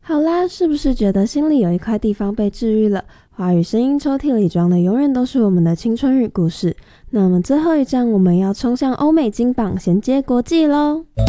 好啦，是不是觉得心里有一块地方被治愈了？华语声音抽屉里装的永远都是我们的青春与故事。那么最后一站，我们要冲向欧美金榜，衔接国际咯。